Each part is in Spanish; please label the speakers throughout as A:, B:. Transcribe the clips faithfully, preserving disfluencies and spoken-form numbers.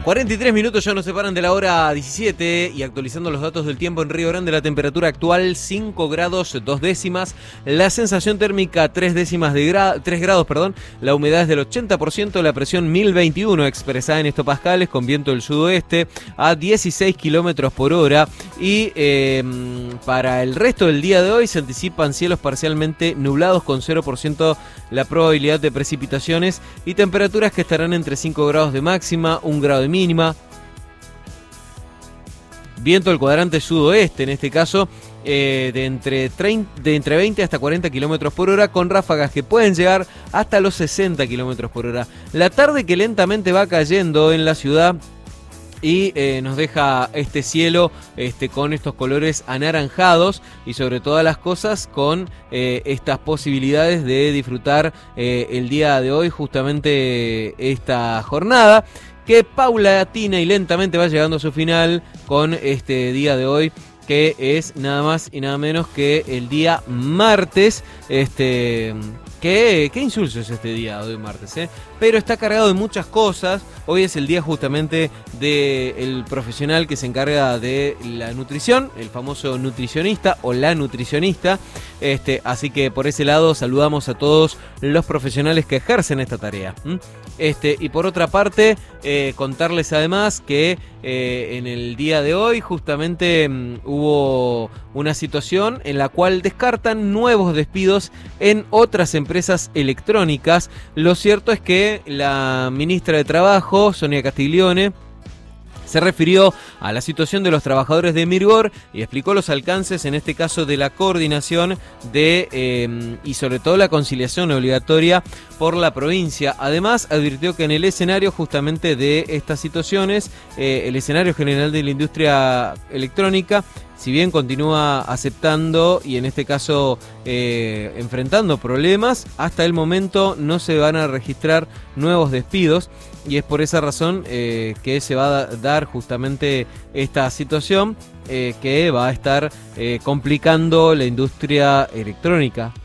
A: cuarenta y tres minutos ya nos separan de la hora diecisiete y actualizando los datos del tiempo en Río Grande, la temperatura actual cinco grados dos décimas, la sensación térmica tres décimas de gra- tres grados, perdón, la humedad es del ochenta por ciento, la presión mil veintiuno expresada en hectopascales con viento del sudoeste a dieciséis kilómetros por hora y eh, para el resto del día de hoy se anticipan cielos parcialmente nublados con cero por ciento la probabilidad de precipitaciones y temperaturas que estarán entre cinco grados de máxima, un grado de mínima. Viento del cuadrante sudoeste, en este caso, eh, de, entre treinta, de entre veinte hasta cuarenta kilómetros por hora, con ráfagas que pueden llegar hasta los sesenta kilómetros por hora. La tarde que lentamente va cayendo en la ciudad y eh, nos deja este cielo este, con estos colores anaranjados y sobre todas las cosas con eh, estas posibilidades de disfrutar eh, el día de hoy, justamente esta jornada que paulatina y lentamente va llegando a su final con este día de hoy, que es nada más y nada menos que el día martes. Este, qué, qué insulso es este día de hoy martes, ¿eh? Pero está cargado de muchas cosas. Hoy es el día justamente del profesional que se encarga de la nutrición, el famoso nutricionista o la nutricionista. Este, así que por ese lado saludamos a todos los profesionales que ejercen esta tarea. ¿Mm? Este, y por otra parte, eh, contarles además que eh, en el día de hoy justamente um, hubo una situación en la cual descartan nuevos despidos en otras empresas electrónicas. Lo cierto es que la ministra de Trabajo, Sonia Castiglione, se refirió a la situación de los trabajadores de Mirgor y explicó los alcances, en este caso, de la coordinación de eh, y sobre todo la conciliación obligatoria por la provincia. Además, advirtió que en el escenario justamente de estas situaciones, eh, el escenario general de la industria electrónica, si bien continúa aceptando y en este caso eh, enfrentando problemas, hasta el momento no se van a registrar nuevos despidos y es por esa razón eh, que se va a dar justamente esta situación eh, que va a estar eh, complicando la industria electrónica.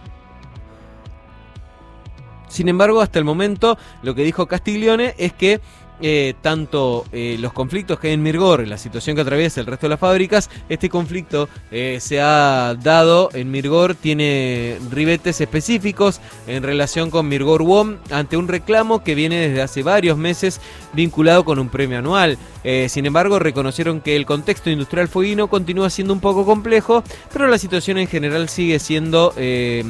A: Sin embargo, hasta el momento lo que dijo Castiglione es que Eh, tanto eh, los conflictos que hay en Mirgor, la situación que atraviesa el resto de las fábricas, este conflicto eh, se ha dado en Mirgor, tiene ribetes específicos en relación con Mirgor U O M ante un reclamo que viene desde hace varios meses vinculado con un premio anual. Eh, sin embargo, reconocieron que el contexto industrial fueguino continúa siendo un poco complejo, pero la situación en general sigue siendo eh,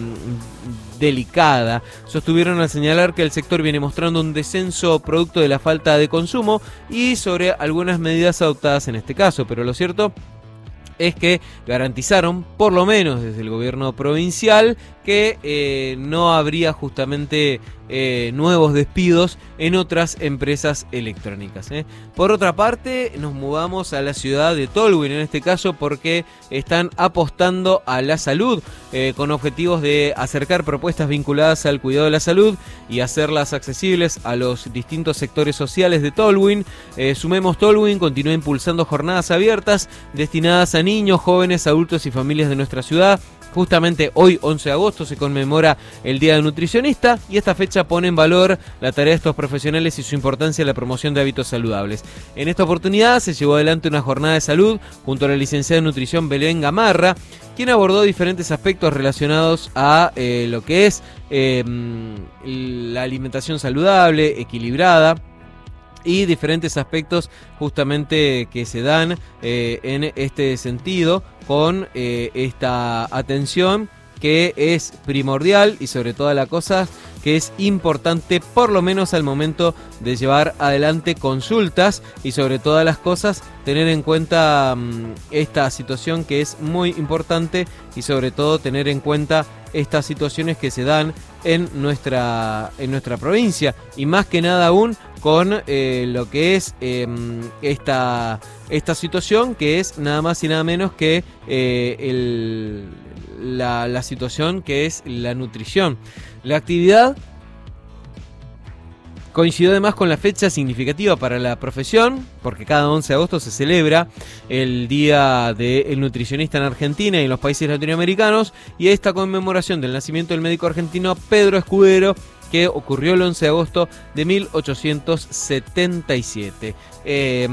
A: delicada. Sostuvieron al señalar que el sector viene mostrando un descenso producto de la falta de consumo y sobre algunas medidas adoptadas en este caso, pero lo cierto es que garantizaron, por lo menos desde el gobierno provincial, que eh, no habría justamente eh, nuevos despidos en otras empresas electrónicas, ¿eh? Por otra parte, nos mudamos a la ciudad de Tolwyn, en este caso porque están apostando a la salud, eh, con objetivos de acercar propuestas vinculadas al cuidado de la salud y hacerlas accesibles a los distintos sectores sociales de Tolwyn. Eh, Sumemos Tolwyn continúa impulsando jornadas abiertas destinadas a niños, jóvenes, adultos y familias de nuestra ciudad. Justamente hoy, once de agosto, se conmemora el Día del Nutricionista y esta fecha pone en valor la tarea de estos profesionales y su importancia en la promoción de hábitos saludables. En esta oportunidad se llevó adelante una jornada de salud junto a la licenciada en nutrición Belén Gamarra, quien abordó diferentes aspectos relacionados a eh, lo que es eh, la alimentación saludable, equilibrada, y diferentes aspectos justamente que se dan eh, en este sentido con eh, esta atención que es primordial y sobre toda la cosa que es importante, por lo menos al momento de llevar adelante consultas y sobre todas las cosas tener en cuenta um, esta situación que es muy importante y sobre todo tener en cuenta estas situaciones que se dan en nuestra, en nuestra provincia y más que nada aún con eh, lo que es eh, esta, esta situación que es nada más y nada menos que eh, el, la, la situación que es la nutrición. La actividad coincidió además con la fecha significativa para la profesión, porque cada once de agosto se celebra el Día del Nutricionista en Argentina y en los países latinoamericanos, y esta conmemoración del nacimiento del médico argentino Pedro Escudero, que ocurrió el once de agosto de mil ochocientos setenta y siete. Eh,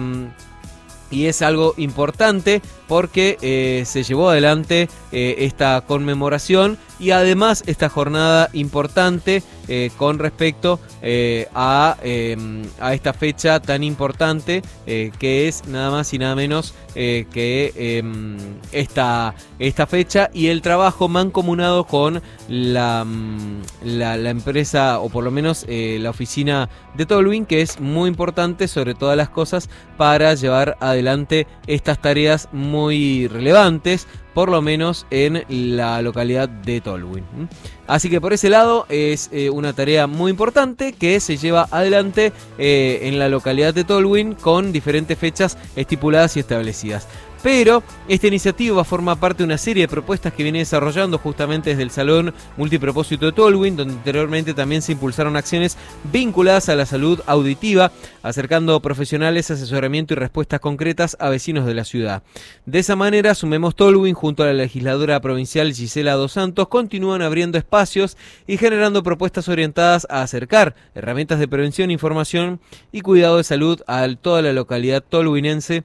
A: Y es algo importante porque eh, se llevó adelante eh, esta conmemoración y además esta jornada importante eh, con respecto eh, a, eh, a esta fecha tan importante eh, que es nada más y nada menos eh, que eh, esta, esta fecha y el trabajo mancomunado con la, la, la empresa o por lo menos eh, la oficina de Tolwyn, que es muy importante sobre todas las cosas para llevar adelante estas tareas muy relevantes, por lo menos en la localidad de Tolwyn. Así que por ese lado es eh, una tarea muy importante que se lleva adelante eh, en la localidad de Tolwyn con diferentes fechas estipuladas y establecidas. Pero esta iniciativa forma parte de una serie de propuestas que viene desarrollando justamente desde el Salón Multipropósito de Tolwyn, donde anteriormente también se impulsaron acciones vinculadas a la salud auditiva, acercando profesionales, asesoramiento y respuestas concretas a vecinos de la ciudad. De esa manera, Sumemos Tolwyn, junto a la legisladora provincial Gisela Dos Santos, continúan abriendo espacios y generando propuestas orientadas a acercar herramientas de prevención, información y cuidado de salud a toda la localidad tolwynense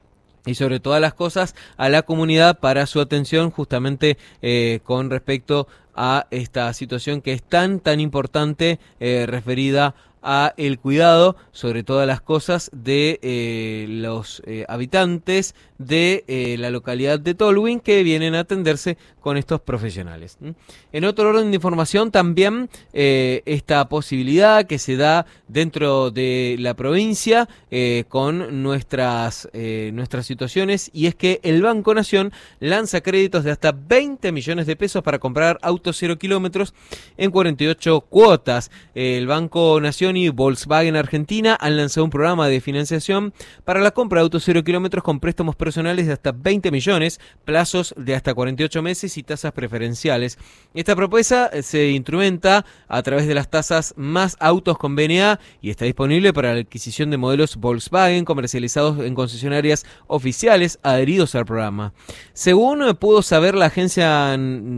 A: y sobre todas las cosas a la comunidad para su atención justamente eh, con respecto a esta situación que es tan tan importante eh, referida a el cuidado sobre todas las cosas de eh, los eh, habitantes de eh, la localidad de Tolwyn que vienen a atenderse con estos profesionales. ¿Mm? En otro orden de información también eh, esta posibilidad que se da dentro de la provincia eh, con nuestras, eh, nuestras situaciones, y es que el Banco Nación lanza créditos de hasta veinte millones de pesos para comprar autos cero kilómetros en cuarenta y ocho cuotas. El Banco Nación y Volkswagen Argentina han lanzado un programa de financiación para la compra de autos cero kilómetros con préstamos personales de hasta veinte millones, plazos de hasta cuarenta y ocho meses y tasas preferenciales. Esta propuesta se instrumenta a través de las tasas Más Autos con B N A y está disponible para la adquisición de modelos Volkswagen comercializados en concesionarias oficiales adheridos al programa. Según pudo saber la agencia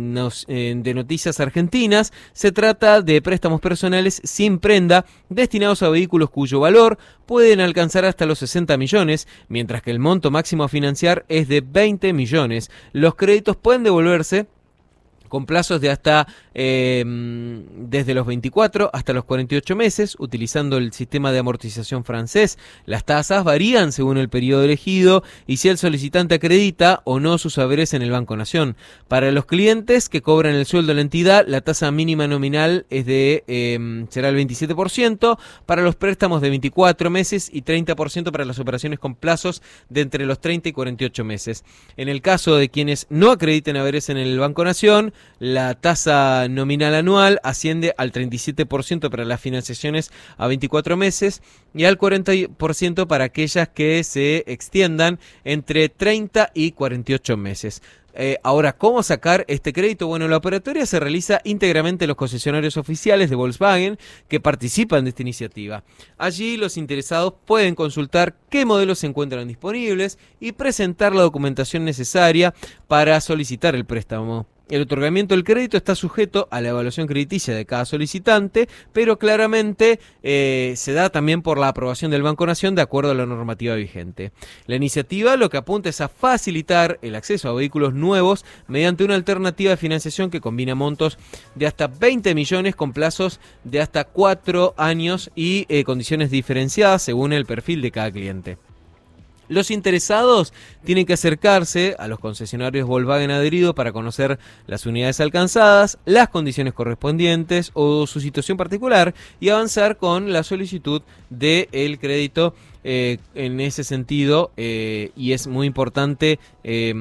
A: de noticias argentinas, se trata de préstamos personales sin prenda destinados a vehículos cuyo valor pueden alcanzar hasta los sesenta millones, mientras que el monto máximo a financiar es de veinte millones. Los créditos pueden devolverse con plazos de hasta eh, desde los veinticuatro hasta los cuarenta y ocho meses, utilizando el sistema de amortización francés. Las tasas varían según el periodo elegido y si el solicitante acredita o no sus haberes en el Banco Nación. Para los clientes que cobran el sueldo de la entidad, la tasa mínima nominal es de eh, será el veintisiete por ciento para los préstamos de veinticuatro meses y treinta por ciento para las operaciones con plazos de entre los treinta y cuarenta y ocho meses. En el caso de quienes no acrediten haberes en el Banco Nación, la tasa nominal anual asciende al treinta y siete por ciento para las financiaciones a veinticuatro meses y al cuarenta por ciento para aquellas que se extiendan entre treinta y cuarenta y ocho meses. Eh, ahora, ¿cómo sacar este crédito? Bueno, la operatoria se realiza íntegramente en los concesionarios oficiales de Volkswagen que participan de esta iniciativa. Allí los interesados pueden consultar qué modelos se encuentran disponibles y presentar la documentación necesaria para solicitar el préstamo. El otorgamiento del crédito está sujeto a la evaluación crediticia de cada solicitante, pero claramente eh, se da también por la aprobación del Banco Nación de acuerdo a la normativa vigente. La iniciativa lo que apunta es a facilitar el acceso a vehículos nuevos mediante una alternativa de financiación que combina montos de hasta veinte millones con plazos de hasta cuatro años y eh, condiciones diferenciadas según el perfil de cada cliente. Los interesados tienen que acercarse a los concesionarios Volkswagen adheridos para conocer las unidades alcanzadas, las condiciones correspondientes o su situación particular y avanzar con la solicitud del crédito eh, en ese sentido eh, y es muy importante eh,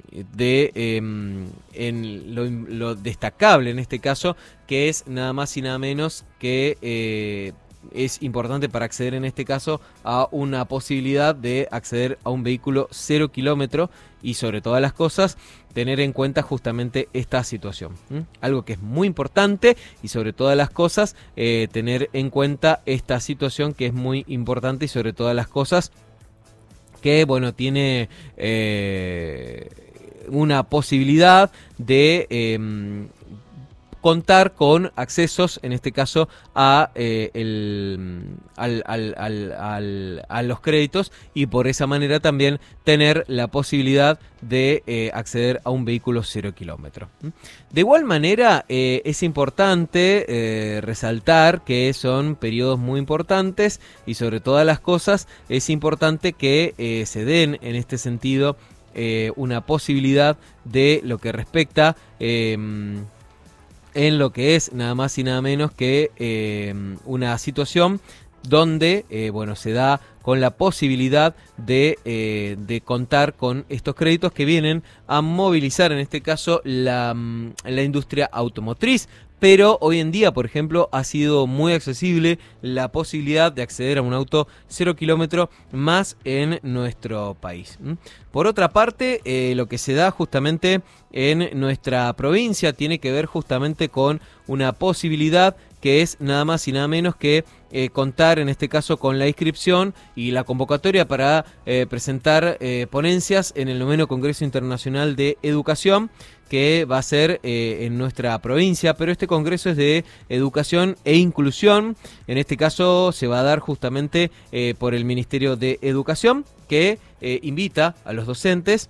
A: de eh, en lo, lo destacable en este caso que es nada más y nada menos que eh, es importante para acceder en este caso a una posibilidad de acceder a un vehículo cero kilómetro y sobre todas las cosas tener en cuenta justamente esta situación. ¿Mm? Algo que es muy importante y sobre todas las cosas eh, tener en cuenta esta situación que es muy importante y sobre todas las cosas que bueno tiene eh, una posibilidad de eh, contar con accesos, en este caso, a, eh, el, al, al, al, al, a los créditos y por esa manera también tener la posibilidad de eh, acceder a un vehículo cero kilómetro. De igual manera, eh, es importante eh, resaltar que son periodos muy importantes y sobre todas las cosas es importante que eh, se den en este sentido eh, una posibilidad de lo que respecta eh, en lo que es nada más y nada menos que eh, una situación donde eh, bueno, se da con la posibilidad de, eh, de contar con estos créditos que vienen a movilizar en este caso la, la industria automotriz. Pero hoy en día, por ejemplo, ha sido muy accesible la posibilidad de acceder a un auto cero kilómetro más en nuestro país. Por otra parte, eh, lo que se da justamente en nuestra provincia tiene que ver justamente con una posibilidad que es nada más y nada menos que eh, contar en este caso con la inscripción y la convocatoria para eh, presentar eh, ponencias en el noveno Congreso Internacional de Educación, que va a ser eh, en nuestra provincia, pero este congreso es de educación e inclusión. En este caso se va a dar justamente eh, por el Ministerio de Educación, que eh, invita a los docentes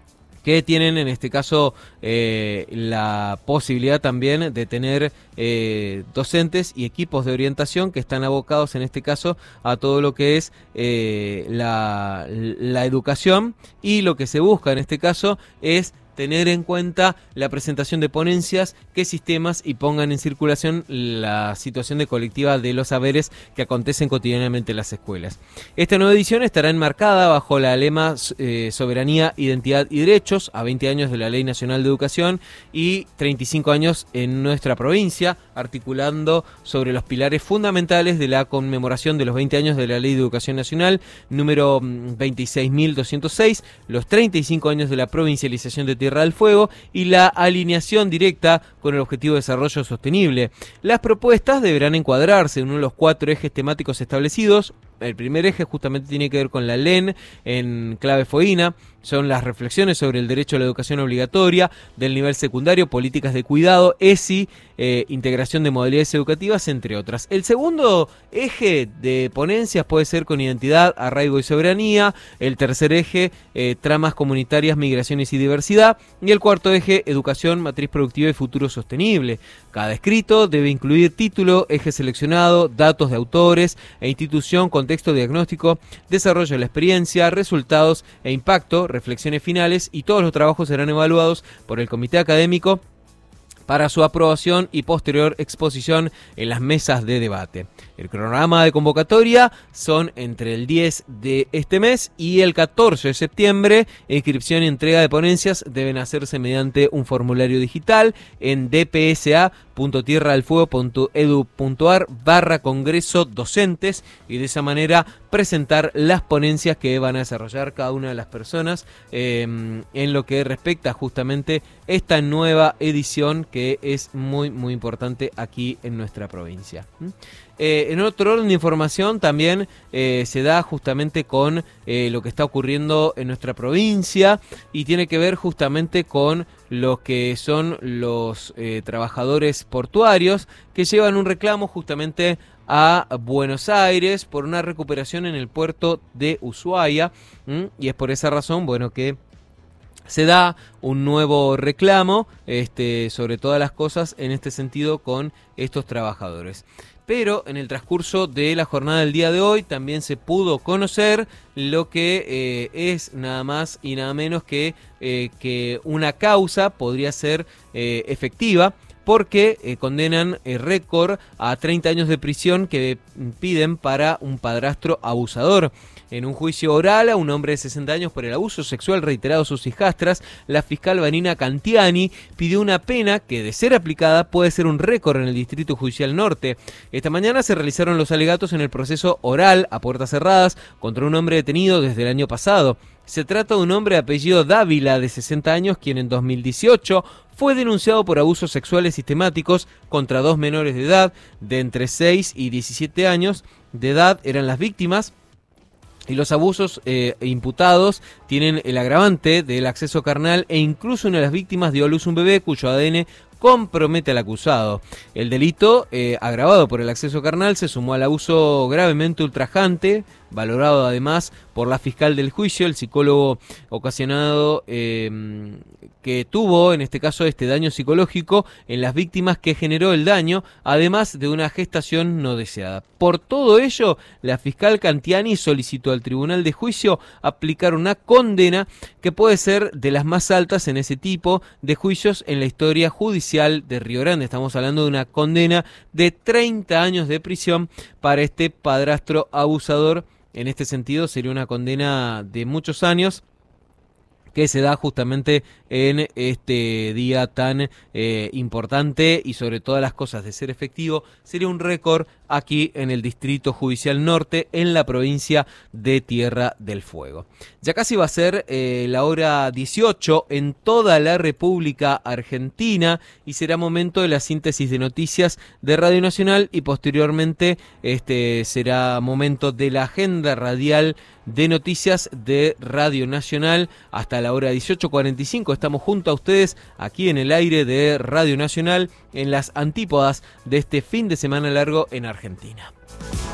A: que tienen en este caso eh, la posibilidad también de tener eh, docentes y equipos de orientación que están abocados en este caso a todo lo que es eh, la, la educación, y lo que se busca en este caso es tener en cuenta la presentación de ponencias que sistemas y pongan en circulación la situación de colectiva de los saberes que acontecen cotidianamente en las escuelas. Esta nueva edición estará enmarcada bajo la lema eh, Soberanía, Identidad y Derechos, a veinte años de la Ley Nacional de Educación y treinta y cinco años en nuestra provincia, articulando sobre los pilares fundamentales de la conmemoración de los veinte años de la Ley de Educación Nacional, número veintiséis mil doscientos seis, los treinta y cinco años de la provincialización de Tierra del Fuego y la alineación directa con el Objetivo de Desarrollo Sostenible. Las propuestas deberán encuadrarse en uno de los cuatro ejes temáticos establecidos. El primer eje justamente tiene que ver con la L E N en clave foína. Son las reflexiones sobre el derecho a la educación obligatoria del nivel secundario, políticas de cuidado, E S I, eh, integración de modalidades educativas, entre otras. El segundo eje de ponencias puede ser con identidad, arraigo y soberanía. El tercer eje, eh, tramas comunitarias, migraciones y diversidad. Y el cuarto eje, educación, matriz productiva y futuro sostenible. Cada escrito debe incluir título, eje seleccionado, datos de autores e institución, contexto diagnóstico, desarrollo de la experiencia, resultados e impacto, reflexiones finales, y todos los trabajos serán evaluados por el comité académico para su aprobación y posterior exposición en las mesas de debate. El cronograma de convocatoria son entre el diez de este mes y el catorce de septiembre. Inscripción y entrega de ponencias deben hacerse mediante un formulario digital en d p s a punto tierra del fuego punto e d u punto a r barra congreso docentes, y de esa manera presentar las ponencias que van a desarrollar cada una de las personas eh, en lo que respecta justamente esta nueva edición, que es muy muy importante aquí en nuestra provincia. Eh, en otro orden de información también eh, se da justamente con eh, lo que está ocurriendo en nuestra provincia, y tiene que ver justamente con lo que son los eh, trabajadores portuarios que llevan un reclamo justamente a Buenos Aires por una recuperación en el puerto de Ushuaia, ¿m? Y es por esa razón, bueno, que se da un nuevo reclamo este, sobre todas las cosas en este sentido con estos trabajadores. Pero en el transcurso de la jornada del día de hoy también se pudo conocer lo que eh, es nada más y nada menos que, eh, que una causa podría ser eh, efectiva, porque eh, condenan eh, récord a treinta años de prisión que piden para un padrastro abusador. En un juicio oral a un hombre de sesenta años por el abuso sexual reiterado a sus hijastras, la fiscal Vanina Cantiani pidió una pena que, de ser aplicada, puede ser un récord en el Distrito Judicial Norte. Esta mañana se realizaron los alegatos en el proceso oral a puertas cerradas contra un hombre detenido desde el año pasado. Se trata de un hombre de apellido Dávila, de sesenta años, quien en dos mil dieciocho fue denunciado por abusos sexuales sistemáticos contra dos menores de edad de entre seis y diecisiete años de edad. Eran las víctimas. Y los abusos eh, imputados tienen el agravante del acceso carnal, e incluso una de las víctimas dio a luz un bebé cuyo A D N compromete al acusado. El delito, eh, agravado por el acceso carnal, se sumó al abuso gravemente ultrajante, valorado además por la fiscal del juicio, el psicólogo ocasionado eh, que tuvo, en este caso, este daño psicológico en las víctimas que generó el daño, además de una gestación no deseada. Por todo ello, la fiscal Cantiani solicitó al Tribunal de Juicio aplicar una condena que puede ser de las más altas en ese tipo de juicios en la historia judicial de Río Grande. Estamos hablando de una condena de treinta años de prisión para este padrastro abusador. En este sentido sería una condena de muchos años que se da justamente en este día tan eh, importante y sobre todas las cosas de ser efectivo. Sería un récord aquí en el Distrito Judicial Norte, en la provincia de Tierra del Fuego. Ya casi va a ser eh, la hora dieciocho en toda la República Argentina y será momento de la síntesis de noticias de Radio Nacional y posteriormente este será momento de la agenda radial de noticias de Radio Nacional hasta la hora dieciocho cuarenta y cinco. Estamos junto a ustedes aquí en el aire de Radio Nacional en las antípodas de este fin de semana largo en Argentina.